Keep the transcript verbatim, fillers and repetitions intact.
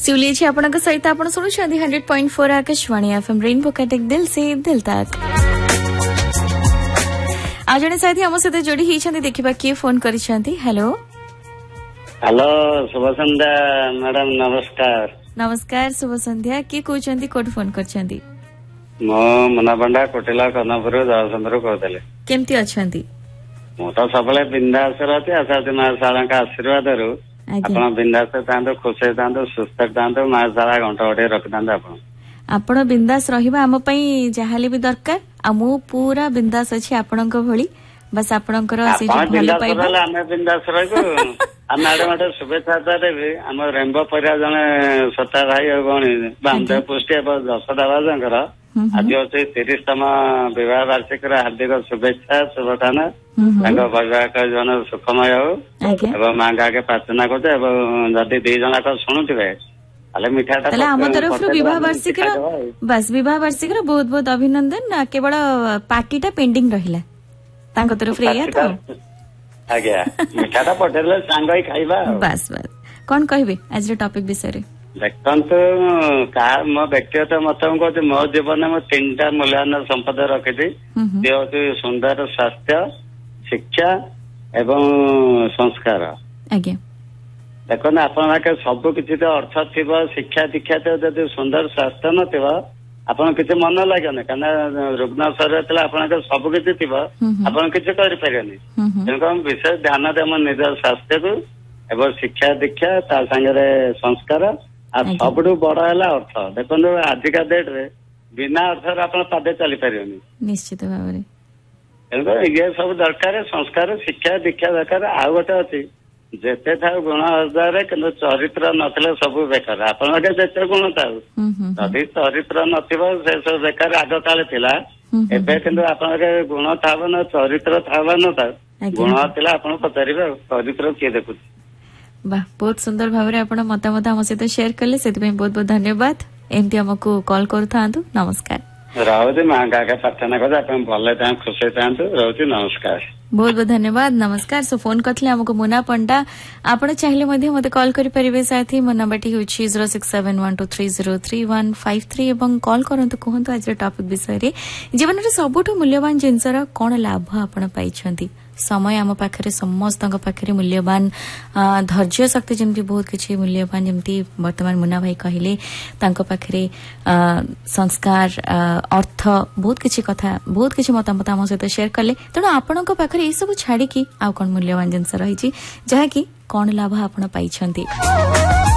शिवली जी आपन सहित आपण सुनुछंदी hundred point four Akashvani FM rainbow कटेक दिल से दिल तक। आज जने साथी हम सहित जोड़ी ही देखिबा किए फोन करिसेंती। हेलो हेलो शुभ संध्या मैडम नमस्कार। नमस्कार शुभ संध्या किए कहउछंती कोड फोन करछंती। मो मना पंडा कोटेला कनापुर जयचंद्र कहतले। केमती अछंती? मो तो सबले बिंदास रहते आशा मा सारा का आशीर्वाद रु आपण बिंदास तांतो खुश तांतो सुस्थ तांतो मा सारा घंटा ओटे रख तांतो आपण आपण बिंदास रहिबा हम पई जहाले भी दरकार आ मु पूरा बिंदास अछि आपणक भଳି बस आपणकर से जे भलो पाइबा हमें बिंदास रहबो आ मैडम अटे शुभेच्छा देबे हम रेम्बो परिया जने सता भाई गणी बांधे पुष्टि दशदा बाजंकर आज होते तीसतम विवाह वार्षिक हार्दिक शुभेच्छा शुभकामना वैवाहिक जीवन सुखमय हो मांगा के प्रार्थना करते जदि दी जना शुणुवे मिठाटा आम तरफ विवाह वार्षिक बस विवाह वार्षिक बहुत बहुत अभिनंदन केवल पार्टीटा पेंडिंग रहिला तांको तरफ रे तो आज्ञा मिठाटा पठेले सांग ही खाइबा बस बस कोन कहबे आज रे टॉपिक विषय रे देखते मो व्यक्तिगत मत कहते मो जीवन में तीन टा मूल्यवान संपद रखी सुंदर स्वास्थ्य शिक्षा एवं संस्कार। देखो आप सब किसी तो अर्थ थी शिक्षा दीक्षा तो जब सुंदर स्वास्थ्य नथिब आपन किसी मन लगे कहीं रुग्ण शरीर आप सब किसी थी आप किसी करें विशेष ध्यान देम निज स्वास्थ्य को एवं शिक्षा दीक्षा ता संगे संस्कार आ सब बड़ है अर्थ। देखो आजिका डेट रे बिना अर्थ आप पादे चली पारे निश्चित भाव ये सब दरकार संस्कार शिक्षा दीक्षा दरकार आउ गोटे अच्छी जेते था गुण हजार कि चरित्र नथिले सब बेकार आपन जेते गुण था जदि चरित्र नथिब से सब बेकार आग काले थिला एबे किंतु आपन गुण थाव न चरित्र थाव न था गुण थिला आपन पचारिबे चरित्र किए देखु। वाह बहुत सुंदर भाव में आपण मतामत हम सहित शेयर कले से बहुत बहुत धन्यवाद। एमती हमको कॉल करूँ नमस्कार राउती माँ का प्रार्थना कर भले खुश राउती नमस्कार बहुत बहुत धन्यवाद नमस्कार। सो फोन करथिले हमको मुना पंडा आपण चाहिले मध्ये मते कॉल करि परिबे साथी मन नंबर होछि zero six seven one two three zero three one five three एवं कॉल करंतु कहंतु आज टॉपिक विषय रे जीवन रे सबुठु मूल्यवान जिंसर कोन लाभ आपण पाइछंती। समय आम पाखे समस्त पाखे मूल्यवान धैर्य शक्ति जमी बहुत किसी मूल्यवान जमी वर्तमान मुना भाई कहले पाखे संस्कार अर्थ बहुत किसी कथा बहुत किसी मतामत आम सहित शेयर कले तेणु आपण पाखे ये सब छाड़ी आउ कौन मूल्यवान जिनस रही जहाँकि कौन लाभ आपण पाइछंती।